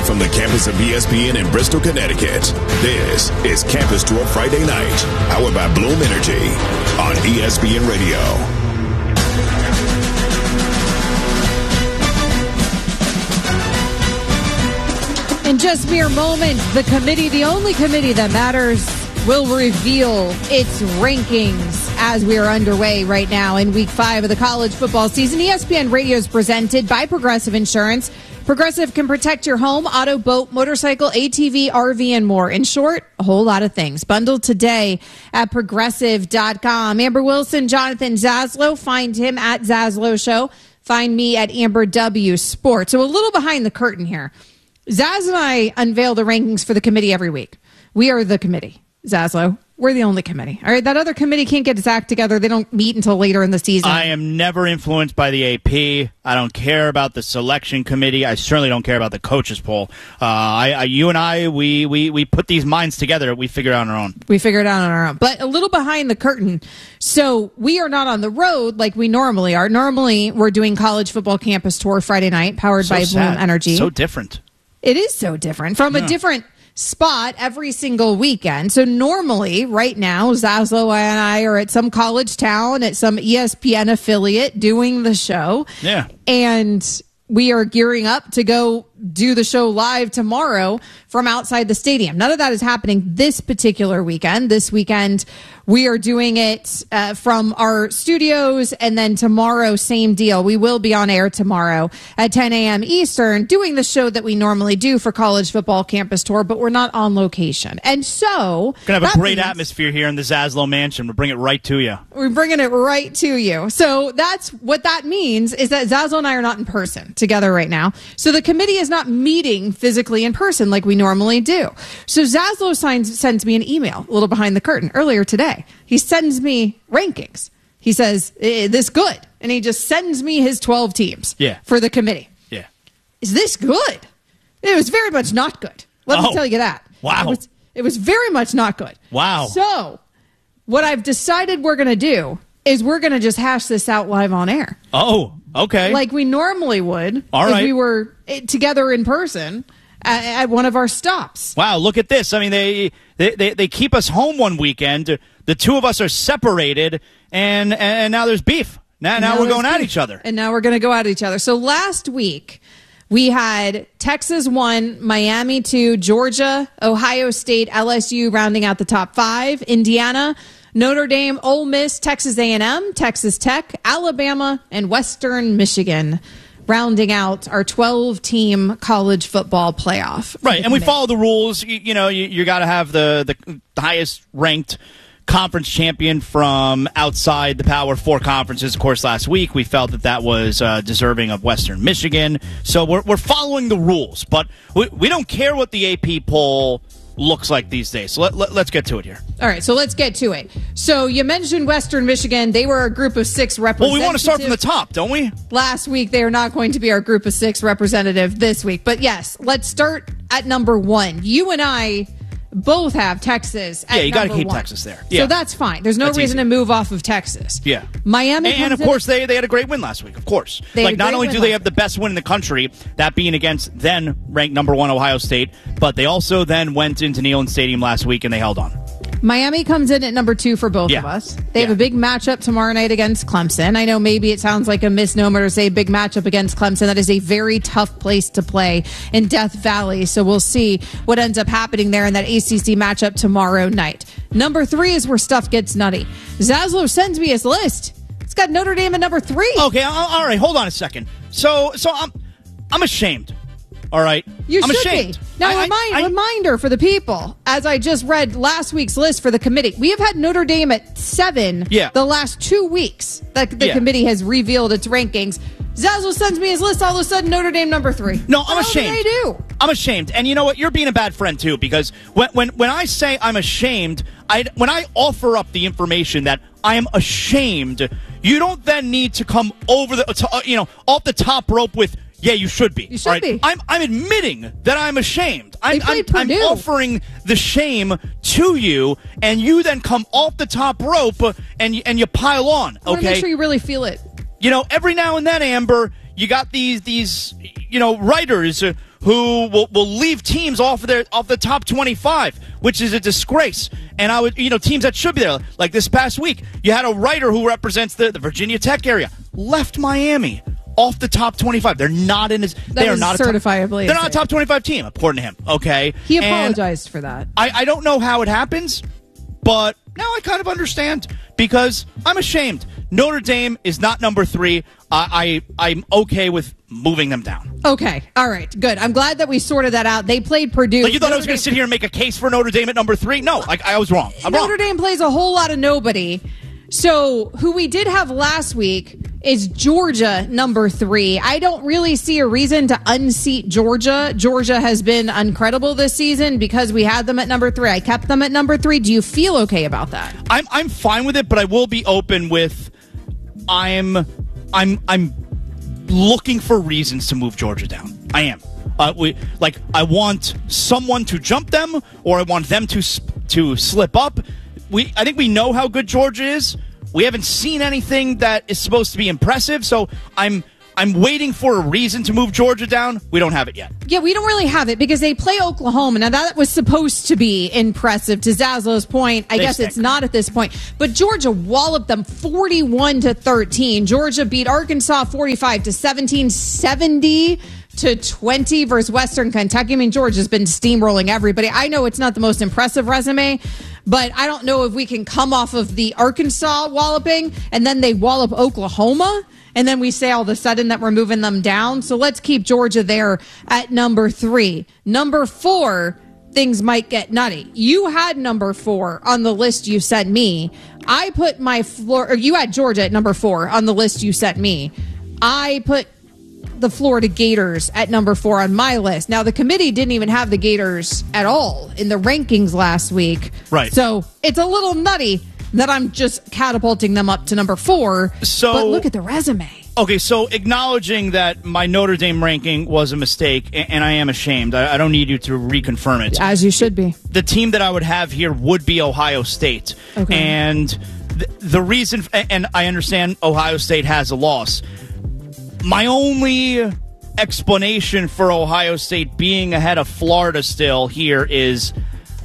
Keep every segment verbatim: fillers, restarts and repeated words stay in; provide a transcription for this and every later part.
Live from the campus of E S P N in Bristol, Connecticut, this is Campus Tour Friday Night, powered by Bloom Energy on E S P N Radio. In just mere moments, the committee, the only committee that matters, will reveal its rankings as we are underway right now in week five of the college football season. E S P N Radio is presented by Progressive Insurance. Progressive can protect your home, auto, boat, motorcycle, A T V, R V, and more. In short, a whole lot of things. Bundle today at progressive dot com. Amber Wilson, Jonathan Zaslow. Find him at Zaslow Show. Find me at Amber W Sports. So a little behind the curtain here. Zaz and I unveil the rankings for the committee every week. We are the committee. Zaslow, we're the only committee. All right, that other committee can't get its act together. They don't meet until later in the season. I am never influenced by the A P. I don't care about the selection committee. I certainly don't care about the coaches poll. Uh, I, I, you and I, we, we, we put these minds together. We figure it out on our own. We figure it out on our own. But a little behind the curtain. So we are not on the road like we normally are. Normally, we're doing College Football Campus Tour Friday night, powered So by sad. Bloom Energy. So different. It is so different from yeah. a different spot every single weekend. So normally, right now, Zaslow and I are at some college town at some E S P N affiliate doing the show. Yeah. And we are gearing up to go do the show live tomorrow from outside the stadium. None of that is happening this particular weekend. This weekend, we are doing it uh, from our studios, and then tomorrow, same deal. We will be on air tomorrow at ten a.m. Eastern doing the show that we normally do for College Football Campus Tour, but we're not on location. And so... We're going to have a great means, atmosphere here in the Zaslow Mansion. We'll bring it right to you. We're bringing it right to you. So that's what that means, is that Zaslow and I are not in person together right now. So the committee is not meeting physically in person like we normally do. So Zaslow signs, sends me an email, a little behind the curtain, earlier today. He sends me rankings. He says, eh, this good. And he just sends me his twelve teams yeah. for the committee. Yeah. Is this good? It was very much not good. Let oh. me tell you that. Wow. It was, it was very much not good. Wow. So what I've decided we're going to do is we're going to just hash this out live on air. Oh, okay. Like we normally would All if right. we were together in person at, at one of our stops. Wow, look at this. I mean, they, they, they, they keep us home one weekend. The two of us are separated, and, and now there's beef. Now, now, now we're going beef. at each other. And now we're going to go at each other. So last week, we had Texas one, Miami two, Georgia, Ohio State, L S U rounding out the top five, Indiana, Notre Dame, Ole Miss, Texas A and M, Texas Tech, Alabama, and Western Michigan, rounding out our twelve-team college football playoff. Right, and we follow the rules. You, you know, you, you got to have the, the, the highest-ranked conference champion from outside the Power Four conferences. Of course, last week we felt that that was uh, deserving of Western Michigan. So we're, we're following the rules, but we, we don't care what the A P poll looks like these days. So let, let, let's get to it here. All right, so let's get to it. So you mentioned Western Michigan. They were a group of six representatives. Well, we want to start from the top, don't we? Last week, they are not going to be our group of six representative this week. But yes, let's start at number one. You and I both have Texas at Yeah, you got to keep one. Texas there. Yeah. So that's fine. There's no That's reason easy. to move off of Texas. Yeah. Miami And, and of comes course, in- they, they had a great win last week, of course. They had Like, a not great only win do they last have the best win in the country, that being against then ranked number one Ohio State, but they also then went into Neyland Stadium last week and they held on. Miami comes in at number two for both Yeah. of us. They have Yeah. a big matchup tomorrow night against Clemson. I know maybe it sounds like a misnomer to say big matchup against Clemson. That is a very tough place to play in Death Valley. So we'll see what ends up happening there in that A C C matchup tomorrow night. Number three is where stuff gets nutty. Zaslow sends me his list. It's got Notre Dame at number three. Okay, all right, hold on a second. So, so I'm, I'm ashamed. All right, You I'm should ashamed. be. Now, I- remind, I- I- reminder for the people, as I just read last week's list for the committee, we have had Notre Dame at seven Yeah. the last two weeks that the Yeah. committee has revealed its rankings. Zaslow sends me his list, all of a sudden Notre Dame number three. No, What I'm the hell ashamed. did they do? I'm ashamed. And you know what? You're being a bad friend, too, because when when, when I say I'm ashamed, I, when I offer up the information that I am ashamed, you don't then need to come over the, to, uh, you know, off the top rope with, yeah, you should be. You should all right? be. I'm, I'm admitting that I'm ashamed. I'm, They I'm, played I'm Purdue. offering the shame to you, and you then come off the top rope uh, and, you- and you pile on, I want to okay? make sure you really feel it. You know, every now and then, Amber, you got these, these you know, writers uh, who will, will leave teams off of their off the top twenty-five, which is a disgrace. And I would, you know, teams that should be there, like this past week, you had a writer who represents the, the Virginia Tech area, left Miami off the top twenty-five. They're not in his. That they are was not certifiably. A top, they're not a top twenty-five team, according to him. Okay, he apologized and for that. I, I don't know how it happens, but now I kind of understand because I'm ashamed. Notre Dame is not number three. I, I I'm okay with moving them down. Okay, all right, good. I'm glad that we sorted that out. They played Purdue. Like you thought Notre I was going Dame- to sit here and make a case for Notre Dame at number three? No, like I was wrong. I'm Notre wrong. Dame plays a whole lot of nobody. So who we did have last week is Georgia, number three. I don't really see a reason to unseat Georgia. Georgia has been incredible this season because we had them at number three. I kept them at number three. Do you feel okay about that? I'm I'm fine with it, but I will be open with I'm I'm I'm looking for reasons to move Georgia down. I am. Uh, we like I want someone to jump them, or I want them to to slip up. We I think we know how good Georgia is. We haven't seen anything that is supposed to be impressive, so I'm I'm waiting for a reason to move Georgia down. We don't have it yet. Yeah, we don't really have it because they play Oklahoma. Now, that was supposed to be impressive. To Zaslow's point, I They guess stink. it's not at this point. But Georgia walloped them forty-one to thirteen. Georgia beat Arkansas forty-five to seventeen, seventy to twenty versus Western Kentucky. I mean, Georgia's been steamrolling everybody. I know it's not the most impressive resume, but I don't know if we can come off of the Arkansas walloping and then they wallop Oklahoma. And then we say all of a sudden that we're moving them down. So let's keep Georgia there at number three. Number four, things might get nutty. You had number four on the list you sent me. I put my floor, or you had Georgia at number four on the list you sent me. I put the Florida Gators at number four on my list. Now, the committee didn't even have the Gators at all in the rankings last week. Right. So it's a little nutty that I'm just catapulting them up to number four. So, but look at the resume. Okay, so acknowledging that my Notre Dame ranking was a mistake, and, and I am ashamed. I, I don't need you to reconfirm it. As you should be. The team that I would have here would be Ohio State. Okay. And th- the reason, and I understand Ohio State has a loss. My only explanation for Ohio State being ahead of Florida still here is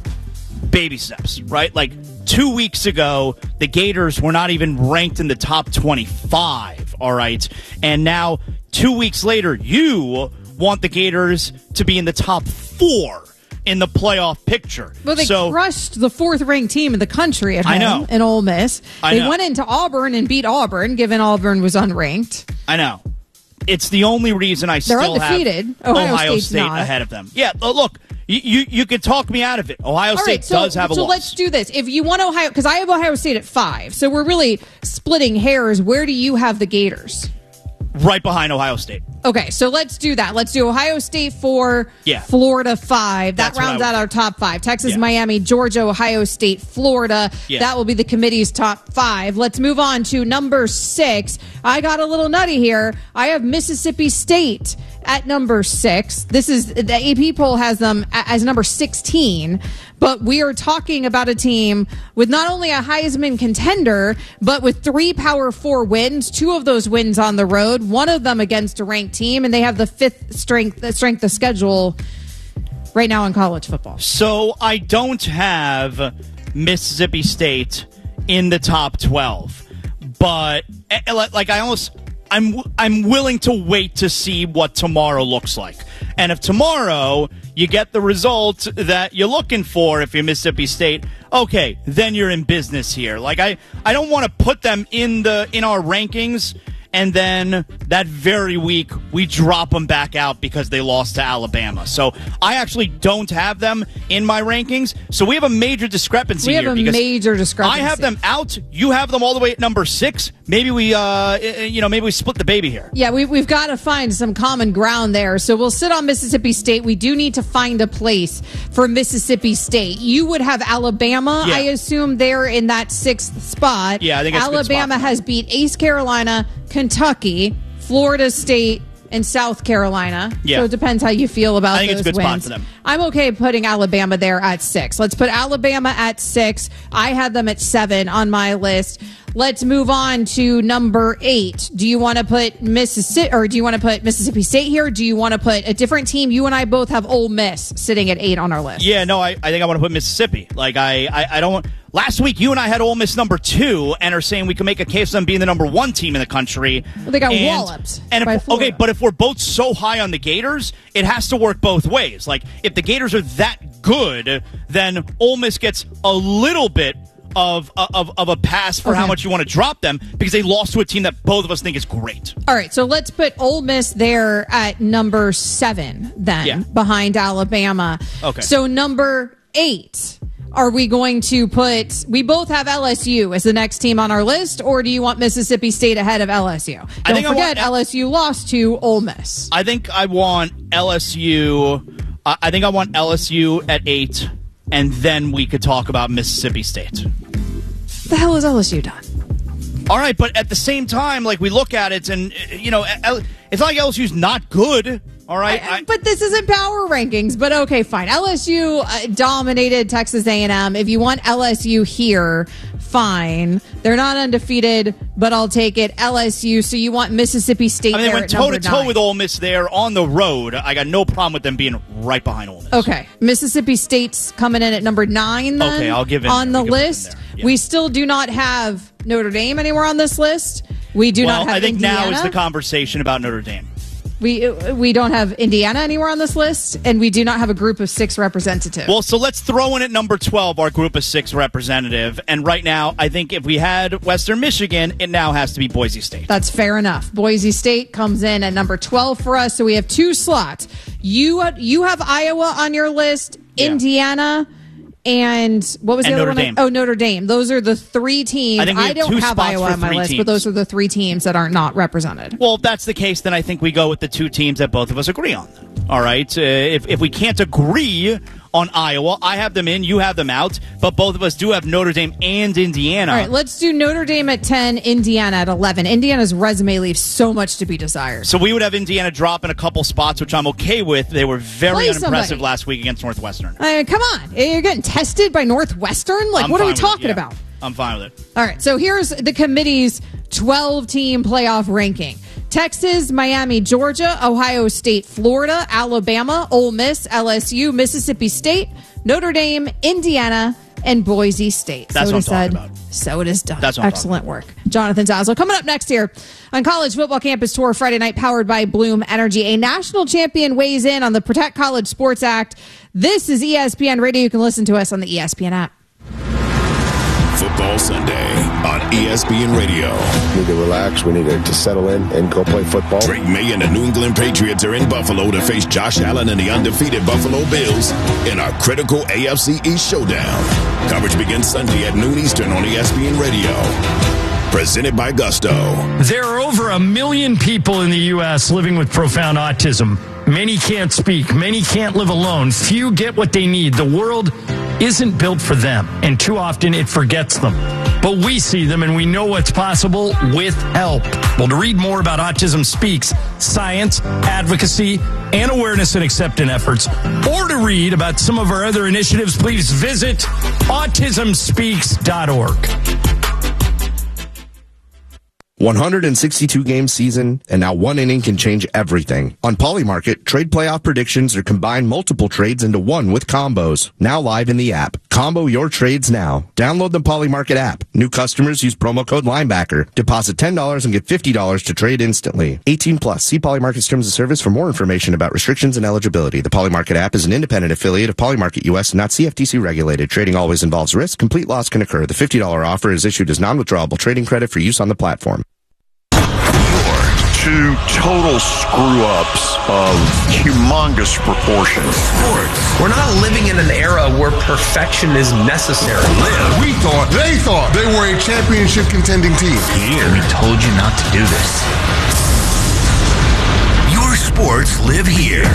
baby steps, right? Like, two weeks ago, the Gators were not even ranked in the top twenty-five, all right? And now, two weeks later, you want the Gators to be in the top four in the playoff picture. Well, they so, crushed the fourth-ranked team in the country at home I know. in Ole Miss. I They know. went into Auburn and beat Auburn, given Auburn was unranked. I know. It's the only reason I They're still undefeated. have Ohio Ohio State's State not. ahead of them. Yeah, uh, look, you, you you can talk me out of it. Ohio All State right, so, does have a so loss. let's do this. If you want Ohio, because I have Ohio State at five, so we're really splitting hairs. Where do you have the Gators? Right behind Ohio State. Okay, so let's do that. Let's do Ohio State four, Yeah. Florida five. That That's what I rounds would out do. our top five. Texas, Yeah. Miami, Georgia, Ohio State, Florida. Yeah. That will be the committee's top five. Let's move on to number six. I got a little nutty here. I have Mississippi State at number six. This is the A P poll has them a- as number sixteen. But we are talking about a team with not only a Heisman contender, but with three Power Four wins, two of those wins on the road, one of them against a ranked team, and they have the fifth strength the strength of schedule right now in college football. So I don't have Mississippi State in the top twelve, but eh, like I almost I'm I'm willing to wait to see what tomorrow looks like. And if tomorrow you get the result that you're looking for, if you're Mississippi State, okay, then you're in business here. Like I, I don't want to put them in the in our rankings, and then that very week we drop them back out because they lost to Alabama. So I actually don't have them in my rankings. So we have a major discrepancy We have here. a because major discrepancy. I have them out. You have them all the way at number six. Maybe we, uh, you know, maybe we split the baby here. Yeah, we, we've got to find some common ground there. So we'll sit on Mississippi State. We do need to find a place for Mississippi State. You would have Alabama, Yeah. I assume, there in that sixth spot. Yeah, I think that's a good spot Alabama for them. has beat East Carolina, Kentucky, Florida State, and South Carolina. Yeah. So it depends how you feel about I think those it's a good wins. spot for them. I'm okay putting Alabama there at six. Let's put Alabama at six. I had them at seven on my list. Let's move on to number eight. Do you want to put Mississippi, or do you want to put Mississippi State here? Do you want to put a different team? You and I both have Ole Miss sitting at eight on our list. Yeah, no, I, I think I want to put Mississippi. Like, I, I, I don't. Last week, you and I had Ole Miss number two, and are saying we can make a case for them being the number one team in the country. Well, they got and, walloped And by if, Florida. okay, but if we're both so high on the Gators, it has to work both ways. Like, if the Gators are that good, then Ole Miss gets a little bit of of, of a pass for Okay. how much you want to drop them, because they lost to a team that both of us think is great. All right, so let's put Ole Miss there at number seven then, Yeah. behind Alabama. Okay. So number eight, are we going to put, we both have L S U as the next team on our list, or do you want Mississippi State ahead of L S U? Don't I think I forget, want- L S U lost to Ole Miss. I think I want L S U. I I think I want L S U at eight, and then we could talk about Mississippi State. The hell has L S U done? All right, but at the same time, like, we look at it, and uh, you know, L- it's not like L S U's not good. All right, I- I- but this isn't power rankings. But okay, fine. L S U uh, dominated Texas A and M. If you want L S U here, fine. They're not undefeated, but I'll take it. L S U. So you want Mississippi State I mean, they there went at toe number to toe nine. with Ole Miss there on the road. I got no problem with them being right behind Ole Miss. Okay, Mississippi State's coming in at number nine. Then Okay, I'll give in on there. the We'll give it in list. there. Yeah. We still do not have Notre Dame anywhere on this list. We do Well, not have I think Indiana. now is the conversation about Notre Dame. we we don't have Indiana anywhere on this list, and we do not have a group of six representative. Well, so let's throw in at number twelve our group of six representative. And right now, I think if we had Western Michigan, it now has to be Boise State. That's fair enough. Boise State comes in at number twelve for us, so we have two slots. You you have Iowa on your list, Yeah. Indiana, and what was the And other Notre one? Dame. Oh, Notre Dame. Those are the three teams. I think we have don't two have spots Iowa for on my three list, teams. but those are the three teams that are not represented. Well, if that's the case, then I think we go with the two teams that both of us agree on. All right? Uh, if, if we can't agree on Iowa, I have them in, you have them out, but both of us do have Notre Dame and Indiana. All right, let's do Notre Dame at ten, Indiana at eleven. Indiana's resume leaves so much to be desired. So we would have Indiana drop in a couple spots, which I'm okay with. They were very Play unimpressive somebody. last week against Northwestern. Uh, come on. You're getting tested by Northwestern? Like, I'm what are we fine with it, talking yeah. about? I'm fine with it. All right, so here's the committee's twelve-team playoff ranking. Texas, Miami, Georgia, Ohio State, Florida, Alabama, Ole Miss, L S U, Mississippi State, Notre Dame, Indiana, and Boise State. That's so what it I'm is talking said, about. So it is done. That's what I'm Excellent work. Jonathan Zazzle. Coming up next here on College Football Campus Tour Friday night, powered by Bloom Energy. A national champion weighs in on the Protect College Sports Act. This is E S P N Radio. You can listen to us on the E S P N app. Football Sunday on E S P N Radio. We need to relax. We need to, to settle in and go play football. Drake May and the New England Patriots are in Buffalo to face Josh Allen and the undefeated Buffalo Bills in our critical A F C East showdown. Coverage begins Sunday at noon Eastern on E S P N Radio. Presented by Gusto. There are over a million people in the U S living with profound autism. Many can't speak. Many can't live alone. Few get what they need. The world isn't built for them, and too often it forgets them. But we see them, and we know what's possible with help. Well, to read more about Autism Speaks, science, advocacy, and awareness and acceptance efforts, or to read about some of our other initiatives, please visit autism speaks dot org. one hundred sixty-two game season, and now one inning can change everything. On Polymarket, trade playoff predictions are combine multiple trades into one with combos. Now live in the app. Combo your trades now. Download the Polymarket app. New customers use promo code Linebacker. Deposit ten dollars and get fifty dollars to trade instantly. eighteen plus. See Polymarket's terms of service for more information about restrictions and eligibility. The Polymarket app is an independent affiliate of Polymarket U S, not C F T C regulated. Trading always involves risk. Complete loss can occur. The fifty dollars offer is issued as non-withdrawable trading credit for use on the platform. Two total screw-ups of humongous proportions. Sports. We're not living in an era where perfection is necessary. Live. We thought, they thought they were a championship contending team. Here. We told you not to do this. Your sports live here.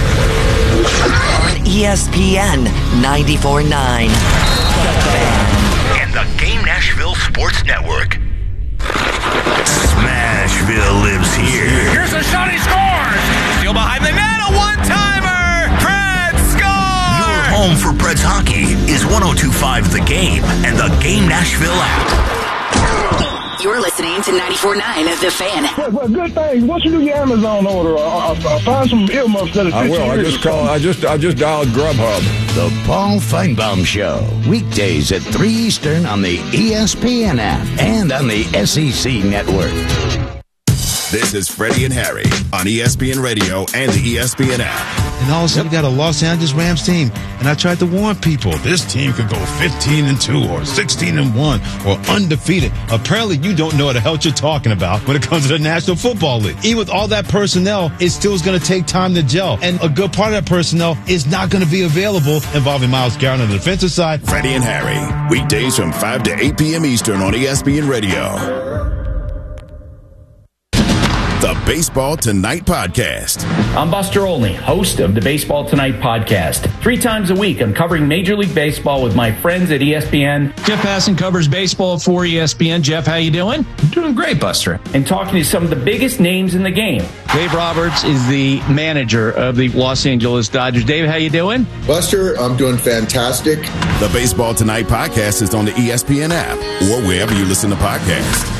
On E S P N ninety-four point nine. The Fan. And the Game Nashville Sports Network. Smashville lives here. Here's a shot, he scores! Still behind the net, a one-timer! Preds score! Your home for Preds hockey is one oh two point five The Game and the Game Nashville app. You're listening to ninety-four point nine of The Fan. Well, well, good thing. Once you do your Amazon order, I'll, I'll find some earmuffs that I will. I just call. I just. I just dialed Grubhub. The Paul Feinbaum Show, weekdays at three Eastern on the E S P N app and on the S E C network. This is Freddie and Harry on E S P N Radio and the E S P N app. And all of a sudden, you got a Los Angeles Rams team. And I tried to warn people, this team could go fifteen and two or sixteen and one or undefeated. Apparently, you don't know what the hell you're talking about when it comes to the National Football League. Even with all that personnel, it still is going to take time to gel. And a good part of that personnel is not going to be available involving Myles Garrett on the defensive side. Freddie and Harry, weekdays from five to eight p.m. Eastern on E S P N Radio. The Baseball Tonight Podcast. I'm Buster Olney, host of the Baseball Tonight Podcast. Three times a week, I'm covering Major League Baseball with my friends at E S P N. Jeff Passan covers baseball for E S P N. Jeff, how you doing? I'm doing great, Buster. And talking to some of the biggest names in the game. Dave Roberts is the manager of the Los Angeles Dodgers. Dave, how you doing? Buster, I'm doing fantastic. The Baseball Tonight Podcast is on the E S P N app or wherever you listen to podcasts.